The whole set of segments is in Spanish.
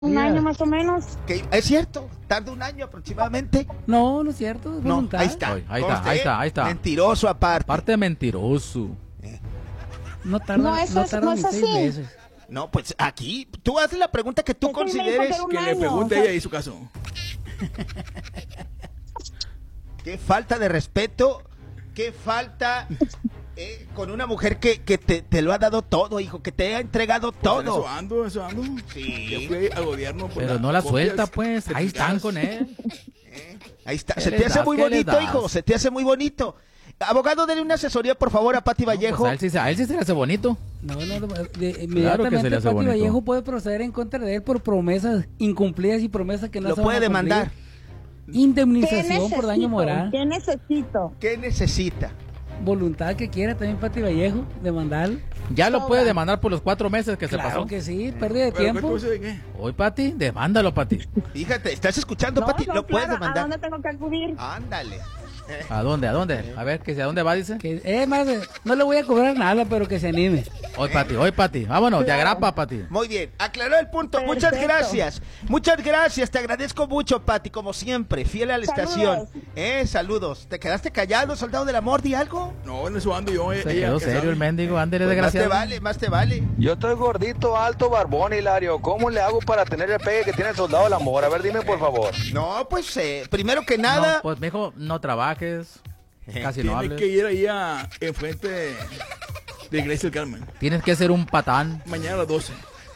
Un año más o menos. Es cierto, tarda un año aproximadamente. No, no es cierto, es voluntad. Ahí está. Ahí está. Mentiroso aparte. Aparte de mentiroso. No tarda, No, eso no es ni 6 así. meses. No, pues aquí, tú haces la pregunta que tú Es que me dijo consideres. que un Que le año, pregunte o a sea, ella y su caso. Qué falta de respeto, qué falta con una mujer que te lo ha dado todo, hijo, que te ha entregado todo. Eso ando. Sí. Yo fui al gobierno por Pero las no la copias suelta, pues. Ahí están certificadas. con él. Ahí está, ¿Qué se les te hace das? muy ¿Qué les bonito, das? hijo, se te hace muy bonito. Abogado, dele una asesoría, por favor, a Pati Vallejo. Pues a él sí se le hace bonito. No, se le inmediatamente hace Pati bonito. Vallejo puede proceder en contra de él por promesas incumplidas y promesas que no Lo se van puede a cumplir. demandar. ¿qué Indemnización por daño necesito? moral. ¿Qué necesito? ¿Qué necesita? Voluntad que quiera también Pati Vallejo demandarlo. Ya lo Sobra. puede demandar por los 4 meses que se Claro pasó. que sí, pérdida de ¿Pero tiempo. qué cosa de qué? Hoy, Pati, demándalo, Pati. Fíjate, ¿estás escuchando, Pati? Lo puedes claro, ¿a demandar. dónde tengo que acudir? Ándale. ¿A dónde? ¿A dónde? A ver, que si a dónde va, dice. Que, más, no le voy a cobrar nada, pero que se anime. Hoy, Pati. Vámonos, de agrapa, Pati. Muy bien, aclaró el punto. Muchas Perfecto. gracias. Muchas gracias, te agradezco mucho, Pati, como siempre, fiel a la Saludos. estación. Saludos. ¿Te quedaste callado, soldado del amor? ¿Di algo? No, en eso ando yo. Se ella quedó que serio sabe. el mendigo, ándele, Pues más te desgraciado. vale, más te vale. Yo estoy gordito, alto, barbón, Hilario. ¿Cómo le hago para tener el pegue que tiene el soldado del amor? A ver, dime por favor. No, pues, primero que nada... No, pues, mijo, no trabajes. Casi no Tiene hables. que ir ahí enfrente de Iglesia del Carmen. Tienes que ser un patán. Mañana a las 12.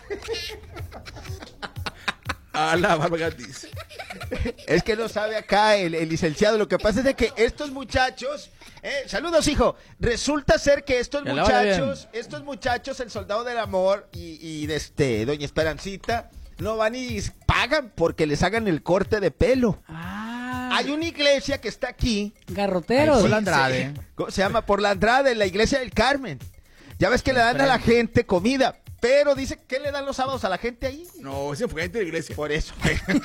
A la barba gratis. Es que no sabe acá el licenciado. Lo que pasa es de que estos muchachos... saludos, hijo. Resulta ser que estos Que le vaya muchachos, el soldado del amor y doña Esperancita, no van y pagan porque les hagan el corte de pelo. Hay una iglesia que está aquí. Garroteros. Por la Andrade. ¿Cómo se llama? Por la Andrade, la iglesia del Carmen. Ya ves que le dan a la gente comida. Pero dice, ¿qué le dan los sábados a la gente ahí? No, es enfrente de la iglesia. Por eso.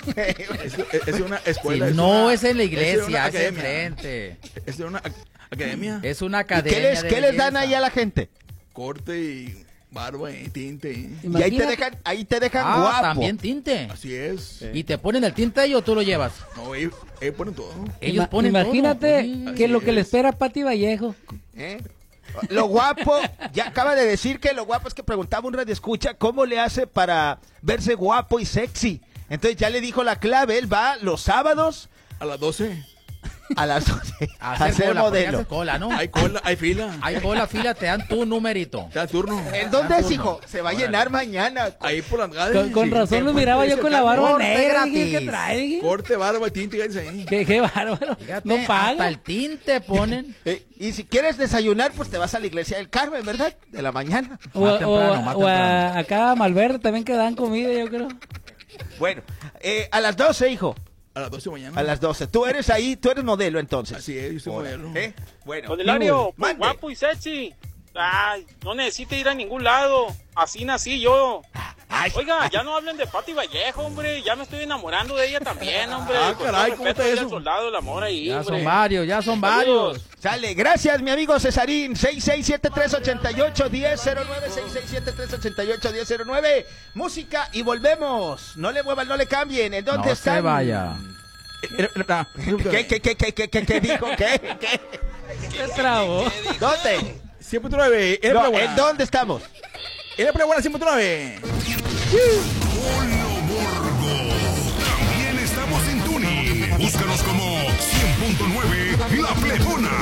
Es una escuela. Si no una- es en la una iglesia, es academia. enfrente. Es de una academia. Es una ¿Y academia. qué les dan ahí a la gente? Corte y barba y tinte. Y ahí te dejan guapo. También tinte. Así es. ¿Y te ponen el tinte ahí o tú lo llevas? No, ellos ponen todo. Ellos ponen Imagínate todo. que Así lo que le es. espera a Pati Vallejo. ¿Eh? Lo guapo, ya acaba de decir que lo guapo es que preguntaba un radioescucha cómo le hace para verse guapo y sexy. Entonces ya le dijo la clave, él va los sábados A las 12 a las 12 a Hacer ser cola, porque modelo. haces cola, ¿no? hay cola, hay fila. Hay cola, fila, te dan tu numerito. Está turno. ¿En dónde es, turno. hijo? Se va a llenar mañana. Ahí por la Andrade. Con Sí. razón lo Sí, miraba yo Iglesia con del la Carmen. barba Corte negra. Dije, ¿qué gratis. trae? Dije, Corte, barba y tinte, cállese ahí. qué bárbaro. Fíjate, No hasta paga. el tinte ponen. Y si quieres desayunar, pues te vas a la iglesia del Carmen, ¿verdad? De la mañana. Más temprano, más temprano. Acá a Malverde también que dan comida, yo creo. Bueno, a las 12, hijo. A las 12 de mañana. A las 12. Tú eres ahí, tú eres modelo entonces. Así es, yo soy modelo. Bueno. Don Hilario, pues, Mande. guapo y sexy. Ay, no necesita ir a ningún lado. Así nací yo. Ay, Oiga, ay. ya no hablen de Pati Vallejo, hombre. Ya me estoy enamorando de ella también, hombre. Ah, Con caray, todo ¿cómo respeto, está ella eso? el soldado del amor ahí, Ya hombre. son varios, ya son varios. Sale, gracias mi amigo Cesarín, 6673881009, 6673881009, música y volvemos, no le muevan, no le cambien, ¿en dónde No están? se vaya. ¿Qué dijo? ¿Qué? Se trabó. ¿Dónde? 109. No, ¿en dónde estamos? En la pregunta 109. Polo Borgo. También estamos en Tuning. Búscanos como 100.9 La Plebona.